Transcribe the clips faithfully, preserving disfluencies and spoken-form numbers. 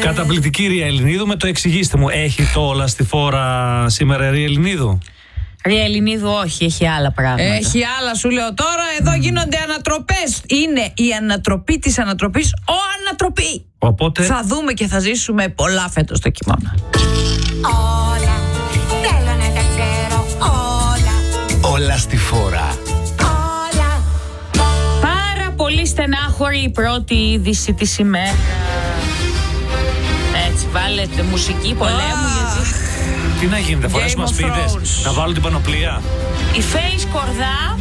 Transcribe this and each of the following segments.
Καταπληκτική Ρία Ελληνίδου, με το εξηγήστε μου, έχει το όλα στη φόρα σήμερα Ρία Ελληνίδου? Ρία Ελληνίδου όχι, έχει άλλα πράγματα. Έχει άλλα, σου λέω τώρα. Εδώ γίνονται ανατροπές. Είναι η ανατροπή της ανατροπής. Ο ανατροπή. Οπότε θα δούμε και θα ζήσουμε πολλά φέτος το χειμώνα. Όλα, θέλω να τα ξέρω όλα. Όλα στη φόρα. Όλα. Πάρα πολύ στενάχωρη η πρώτη είδηση της ημέρας. Έτσι, βάλετε μουσική πολέμου γιατί... Τι να γίνει, θα φορέσουμε ασπίδες, να βάλω την πανοπλία? Η Φέης Κορδά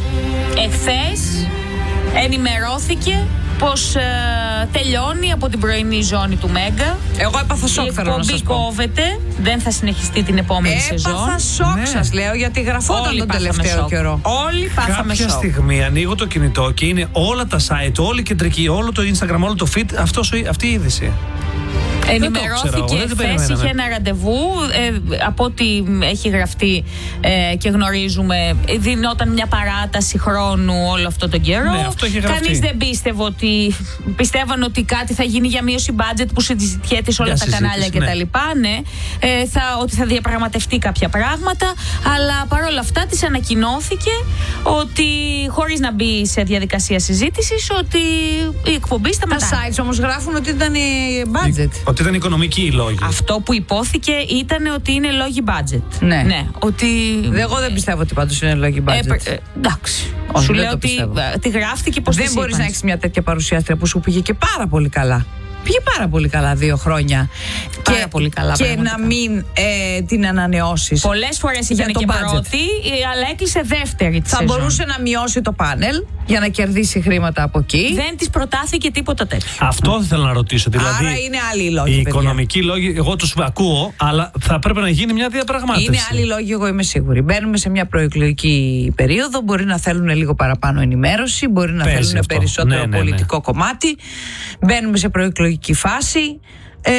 εχθές ενημερώθηκε πως ε, τελειώνει από την πρωινή ζώνη του Μέγκα. Εγώ έπαθα σοκ, θέλω να σας πω. Η εκπομπή κόβεται, δεν θα συνεχιστεί την επόμενη έπαθα σεζόν. Έπαθα σοκ, ναι. Σας λέω, γιατί γραφόταν Όλοι τον τελευταίο σοκ. καιρό. Όλοι πάθαμε Κάποια σοκ. στιγμή ανοίγω το κινητό και είναι όλα τα site, όλη η κεντρική, όλο το Instagram, όλο το feed, αυτός, αυτή η είδηση. Ενημερώθηκε χθες, είχε ένα ραντεβού, ε, από ό,τι έχει γραφτεί ε, και γνωρίζουμε, δινόταν μια παράταση χρόνου όλο αυτό τον καιρό. Ναι, αυτό έχει γραφτεί. Κανείς δεν πίστευε ότι, πιστεύαν ότι κάτι θα γίνει για μείωση budget που συζητιέται σε όλα για τα κανάλια ναι. κτλ. Ναι, ε, θα, ότι θα διαπραγματευτεί κάποια πράγματα, αλλά παρόλα αυτά της ανακοινώθηκε ότι, χωρίς να μπει σε διαδικασία συζήτησης, ότι η εκπομπή σταματάει. Τα sites όμως γράφουν ότι ήταν budget. Ότι ήταν οικονομικοί οι λόγοι. Αυτό που υπόθηκε ήταν ότι είναι λόγοι budget. Ναι. ναι ότι... Εγώ δεν πιστεύω ότι πάντως είναι λόγοι budget. Ε, ε, εντάξει. Όχι, σου δεν λέω το ότι πιστεύω. τη γράφτηκε πως δεν της μπορείς είπαν. να έχεις μια τέτοια παρουσιάστρια που σου πήγε και πάρα πολύ καλά. Πήγε πάρα πολύ καλά δύο χρόνια. Πάρα και, πολύ καλά, και πραγματικά. να μην ε, την ανανεώσεις. Πολλές φορές ήταν και budget. πρώτη, αλλά έκλεισε δεύτερη της Θα σεζόν. μπορούσε να μειώσει το πάνελ για να κερδίσει χρήματα από εκεί. Δεν της προτάθηκε τίποτα τέτοιο. Αυτό θέλω να ρωτήσω. Δηλαδή, άρα είναι άλλοι οι λόγοι. Οι παιδιά. οικονομικοί λόγοι, εγώ τους ακούω, αλλά θα πρέπει να γίνει μια διαπραγμάτευση. Είναι άλλοι λόγοι, εγώ είμαι σίγουρη. Μπαίνουμε σε μια προεκλογική περίοδο. Μπορεί να θέλουν λίγο παραπάνω ενημέρωση, μπορεί να Παίζει θέλουν αυτό. περισσότερο Ναι, ναι, πολιτικό ναι. κομμάτι. Μπαίνουμε σε προεκλογική φάση. Ε,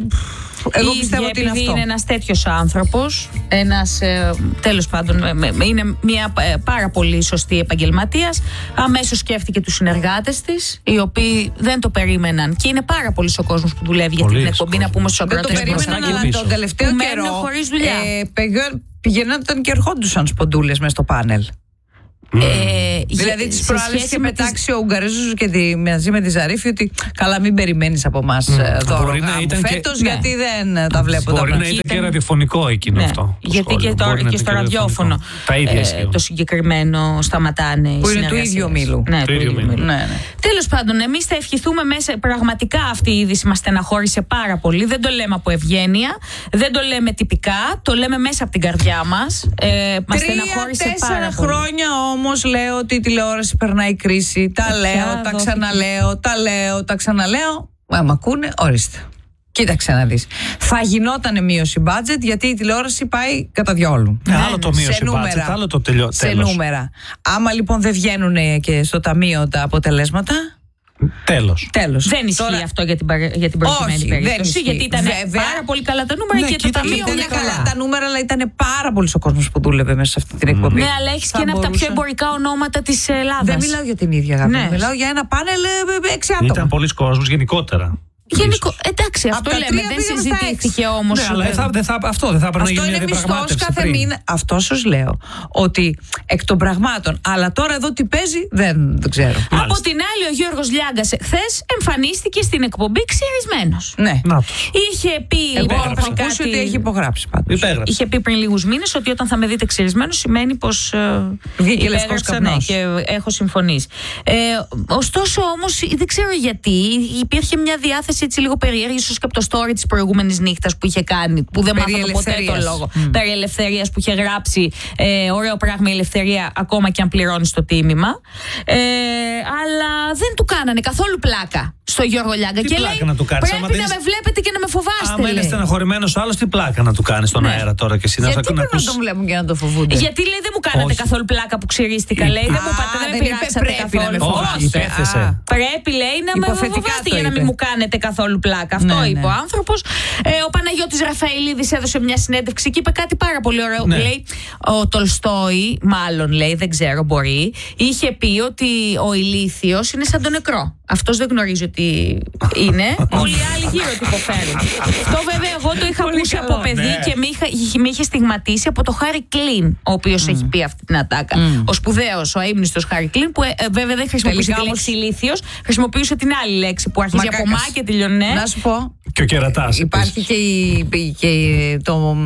εγώ η πιστεύω ίδια, ότι είναι επειδή αυτό. είναι ένας τέτοιος άνθρωπος, ένας ε, τέλος πάντων ε, ε, είναι μια ε, πάρα πολύ σωστή επαγγελματίας, αμέσως σκέφτηκε τους συνεργάτες της, οι οποίοι δεν το περίμεναν, και είναι πάρα πολλής ο κόσμος που δουλεύει για την εκπομπή, να πούμε στους Δεν το ακροατές μας. περίμεναν, αλλά τον τελευταίο που μένουν καιρό χωρίς δουλειά. ε, πηγα- πηγαίνονταν και ερχόντουσαν σποντούλες μες στο πάνελ. Mm. Ε, Δηλαδή τις προάλλες είχε πετάξει ο Ουγγαρίζος και τη, μαζί με τη Ζαρίφη ότι καλά, μην περιμένεις από εμάς mm. δώρο Μπορεί να γάμου ήταν και- φέτος, ναι. γιατί δεν τα βλέπω τα Μπορεί να πράγματα. ήταν και ραδιοφωνικό εκείνο Ναι, αυτό. το γιατί σχόλιο. και, το, Μπορεί να και ήταν στο ραδιόφωνο ραδιοφωνικό. Τα ίδια ε, ισχύουν. το συγκεκριμένο σταματάνε οι Που είναι του συνεργασίες. ίδιου ομίλου. Ναι, Του του ίδιου ίδιου ομίλου. ομίλου. Ναι, ναι. Τέλος πάντων, εμείς θα ευχηθούμε μέσα. Πραγματικά αυτή η είδηση μας στεναχώρησε πάρα πολύ. Δεν το λέμε από ευγένεια, δεν το λέμε τυπικά, το λέμε μέσα από την καρδιά μας. Ε, μας στεναχώρησε πάρα Τρία-τέσσερα πολύ. χρόνια όμως λέω ότι η τηλεόραση περνάει κρίση. Τα Ε, λέω, πια τα δόθηκε. ξαναλέω, τα λέω, τα ξαναλέω. Μα μ' ακούνε, ορίστε. Κοίταξε να δεις. Θα γινόταν μείωση budget, γιατί η τηλεόραση πάει κατά διόλου. Ναι, άλλο το μείωση σε νούμερα. budget, άλλο το τελειώ, Σε τέλος. νούμερα. Άμα λοιπόν δεν βγαίνουν και στο ταμείο τα αποτελέσματα, Τέλος. τέλος. Δεν ισχύει Τώρα- αυτό για την, παρε- για την προκειμένη Όχι, δεν περίπτωση. ισχύει. Γιατί ήταν Βέβαια. πάρα πολύ καλά τα νούμερα Ναι, και και το ήταν ταμείο πολύ Ήταν είναι καλά καλά. τα νούμερα, αλλά ήταν πάρα πολύ ο κόσμος που δούλευε μέσα σε αυτή την εκπομπή. Ναι, αλλά έχει Θα και ένα από τα πιο μπορούσε- εμπορικά ονόματα της Ελλάδας. Δεν μιλάω για την ίδια, αγάπη. Ναι. Μιλάω για ένα πάνελ ε, έξι άτομα. Ήταν πολλοί κόσμος γενικότερα. Γενικό, εντάξει, αυτό Από τα λέμε. τρία Δεν πήγαμε στα συζητήθηκε όμως. Ναι, αλλά θα, δεν θα, αυτό δεν θα έπρεπε να Αυτό γίνει είναι μια μισθός διαπραγμάτευση κάθε πριν. μήνα. Αυτό σας λέω. Ότι εκ των πραγμάτων. Αλλά τώρα εδώ τι παίζει, δεν, δεν ξέρω. Από Μάλιστα. την άλλη, ο Γιώργος Λιάγκας χθες εμφανίστηκε στην εκπομπή ξυρισμένος. Ναι. Να τους. Είχε πει Εγώ λοιπόν έχω ακούσει ότι έχει υπογράψει πάντως. Υπέγραψε. Είχε πει πριν λίγους μήνες ότι όταν θα με δείτε ξυρισμένο σημαίνει πως ε, Βγήκε υπέγραψα, λευκός ναι, καπνός. και έχω συμφωνήσει. Ε, ωστόσο όμως δεν ξέρω γιατί υπήρχε μια διάθεση έτσι λίγο περίεργη, ίσως και από το story της προηγούμενης νύχτας που είχε κάνει, που δεν Περί μάθαμε ποτέ το ελευθερίας. λόγο. Mm. Περί ελευθερίας που είχε γράψει ε, ωραίο πράγμα η ελευθερία, ακόμα και αν πληρώνει το τίμημα. Ε, αλλά δεν του κάνανε καθόλου πλάκα στο Γιώργο Λιάγκα. Τι Και πλάκα λέει, να του κάνεις, άμα πρέπει να δεν με βλέπετε και να με φοβάστε. Άμα είναι λέει. στεναχωρημένος άλλος, τι πλάκα να του κάνει στον Ναι. αέρα τώρα και εσύ να Γιατί να πρέπει να ακούς. τον βλέπουν και να το φοβούνται. Γιατί λέει δεν μου κάνατε Όχι. καθόλου πλάκα που ξυρίστηκα, λέει. Δεν μου Α, πάτε, δεν με δεν είπε πειράξατε πρέπει να με καθόλου. φοβάστε. Όχι, υπέθεσε. Α. Πρέπει, λέει, να με Υποθετικά φοβάστε το για να μην είπε. μου κάνετε καθόλου πλάκα. Αυτό Ναι, είπε ναι. ο άνθρωπος. Ε, ο Παναγιώτης Ραφαηλίδης έδωσε μια συνέντευξη και είπε κάτι πάρα πολύ ωραίο. Ναι. Λέει, ο Τολστόι, μάλλον λέει, δεν ξέρω, μπορεί, είχε πει ότι ο ηλίθιος είναι σαν το νεκρό. Αυτός δεν γνωρίζει ότι είναι. Όλοι οι άλλοι γύρω του υποφέρουν. Αυτό βέβαια εγώ το είχα ακούσει καλό. από παιδί Ναι. και με, είχα, με είχε στιγματίσει από το Χάρι Κλίν, ο οποίος mm. έχει πει αυτή την ατάκα. Mm. Ο σπουδαίος, ο αείμνηστος Χάρι Κλίν, που ε, βέβαια δεν χρησιμοποιούσε Τελικά τη όμως- λέξη ηλίθιος, χρησιμοποιούσε την άλλη λέξη που αρχίζει από Μακάκας. μα και τελειώνει. Να σου πω. Και ο κερατάς. Υπάρχει και, η, και η- το.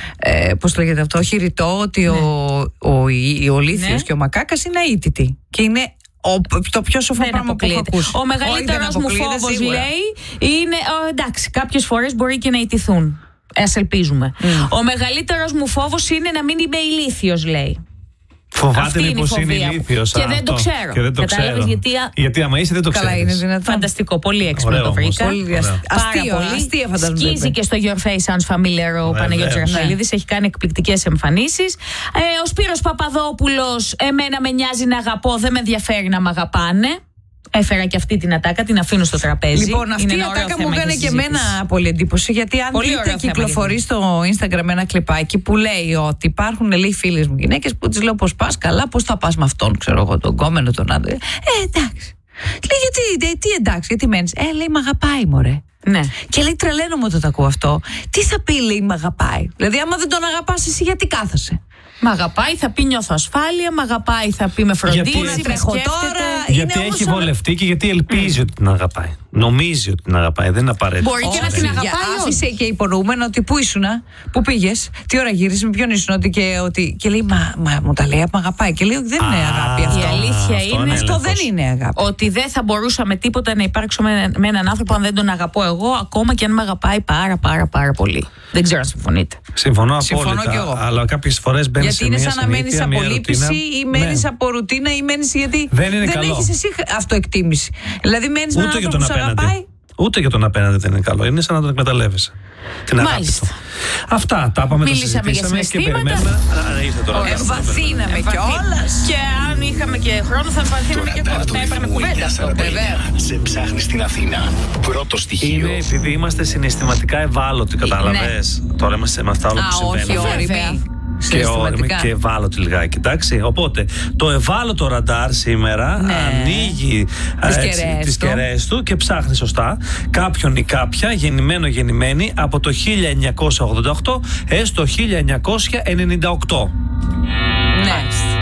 Ε, πώς το λέγεται αυτό, όχι ρητό, ότι ο, ο, ο, ο Λύθιος Ναι. και ο Μακάκας είναι αίτητοι. Και είναι ο, το πιο σοφό Δεν πράγμα που έχω αποκλείεται. ακούσει. Ο μεγαλύτερος Όχι, δεν μου αποκλείεται, φόβος σίγουρα. λέει είναι. Ο, εντάξει, κάποιες φορές μπορεί και να ιτηθούν. Ας ελπίζουμε. Mm. Ο μεγαλύτερος μου φόβος είναι να μην είμαι ηλίθιος, λέει. Φοβάται Αυτή είναι η μήπως είναι φοβία μου. ηλίθιος. Και α, δεν το αυτό. ξέρω. Και δεν το Κατάλαβες, ξέρω. γιατί, α- Γιατί άμα είσαι δεν το Καλά, είναι ξέρεις. δυνατόν. Φανταστικό, πολύ έξυπνο Ωραίο το όμως. βρήκα. Πολύ αστείο. Πάρα Αστείο, πολύ. αστεία φαντάζομαι. Σκίζει πρέπει. και στο Your Face Sounds Familiar ο Βεβαίως. Παναγιώτης Ναι. Ραφαηλίδης. Έχει κάνει εκπληκτικές εμφανίσεις. Ε, ο Σπύρος Παπαδόπουλος, εμένα με νοιάζει να αγαπώ, δεν με ενδιαφέρει να μ' αγαπάνε. Έφερα και αυτή την ατάκα, την αφήνω στο τραπέζι. Λοιπόν, αυτή Είναι η ένα ωραίο ατάκα θέμα μου για έκανε και συζήτηση. εμένα πολύ εντύπωση. Γιατί αν Πολύ δείτε, ωραίο θέμα κυκλοφορεί για στο Instagram ένα κλιπάκι που λέει ότι υπάρχουν, λέει, φίλες μου γυναίκες που τις λέω πώς πας, καλά, πώς θα πας με αυτόν, ξέρω εγώ, τον κόμενο, τον άντρα. Ε, εντάξει. Λέει, γιατί, ε, τι εντάξει, γιατί μένεις. Ε, λέει, μ' αγαπάει, μωρέ. Ναι. Και λέει, τρελαίνομαι όταν το ακούω αυτό. Τι θα πει, λέει, μ' αγαπάει. Δηλαδή, άμα δεν τον αγαπάς εσύ, γιατί κάθεσαι. Μ' αγαπάει, θα πει νιώθω ασφάλεια, μ' αγαπάει, θα πει με φροντίζει, Γιατί- με Να τρέχω σκέφτεται. τώρα. Γιατί Είναι όμως έχει όλα- βολευτεί και γιατί ελπίζει ότι την αγαπάει. Νομίζει ότι την αγαπάει, δεν είναι απαραίτητο. Μπορεί και να την αγαπάει όντως. Άφησε και υπονοούμενο ότι πού ήσουνα, πού πήγες, τι ώρα γύρισες, με ποιον ήσουν. Ότι και, ότι, και λέει, μα, μα μου τα λέει, μ' αγαπάει. Και λέει, δεν είναι Α, αγάπη Η αυτό. αλήθεια αυτό είναι είναι Αυτό δεν έλεγχος. είναι αγάπη. ότι δεν θα μπορούσα με τίποτα να υπάρξω με, με έναν άνθρωπο αν δεν τον αγαπώ εγώ, ακόμα και αν με αγαπάει πάρα πάρα πάρα πολύ. Δεν ξέρω αν συμφωνείτε. Συμφωνώ Συμφωνώ απόλυτα. κι εγώ. Αλλά κάποιες φορές μπαίνεις Γιατί σε είναι μια σαν να μένεις συνήθεια, από μια λύπηση ρουτίνα. ή μένεις Ναι. από ρουτίνα ή μένεις γιατί Δεν είναι καλό. έχεις εσύ αυτοεκτίμηση. Δηλαδή μένεις με έναν Ούτε για άνθρωπο τον που σε αγαπάει. απέναντι. Ούτε για τον απέναντι δεν είναι καλό. Είναι σαν να τον εκμεταλλεύεσαι. Την αγάπη Μάλιστα. του. Αυτά τα πάμε, τα Μιλήσαμε για συζητήσαμε και συναισθήματα. περιμένουμε. Α, ήρθε τώρα. Εμβαθύναμε κιόλας. Και αν είχαμε και χρόνο θα εμβαθύναμε και τώρα. Θα έπαιρνε κουβέντα αυτό. Σε ψάχνει στην Αθήνα. Πρώτο στοιχείο. Είναι επειδή είμαστε συναισθηματικά ευάλωτοι, κατάλαβες. Τώρα είμαστε με αυτά όλα Α, που όχι, συμβαίνουν. όριμοι. Και όριμοι Συναισθηματικά. και ευάλωτοι λιγάκι. Εντάξει. Οπότε το ευάλωτο ραντάρ σήμερα Ναι. ανοίγει Τις ε, κεραίες τις του. κεραίες του και ψάχνει σωστά κάποιον ή κάποια γεννημένο γεννημένη από το χίλια εννιακόσια ογδόντα οκτώ έως το χίλια εννιακόσια ενενήντα οκτώ. Ναι.